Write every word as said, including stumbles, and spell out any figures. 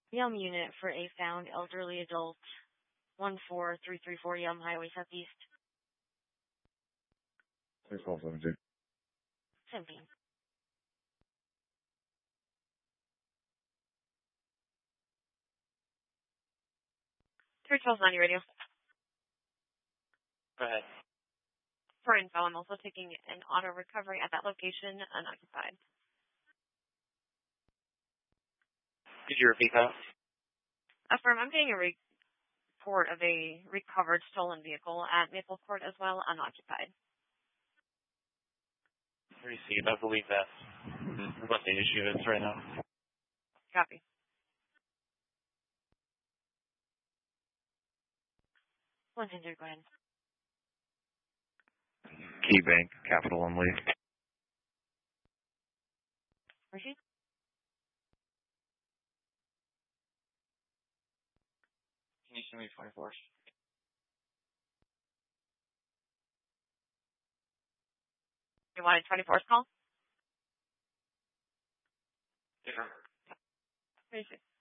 Yum unit for a found elderly adult. one four three three four Yum Highway Southeast. six twelve seventeen. seventeen. three twelve ninety radio. Go ahead. For info, I'm also taking an auto recovery at that location, unoccupied. Could you repeat that? Affirm, I'm getting a report of a recovered stolen vehicle at Maple Court as well, unoccupied. Received. I believe that's what the issue is right now. Copy. one hundred, go ahead. KeyBank, Capital and Lee. Proceed. Can you send me twenty-fours? You wanted twenty-fourth call? Sure. Proceed.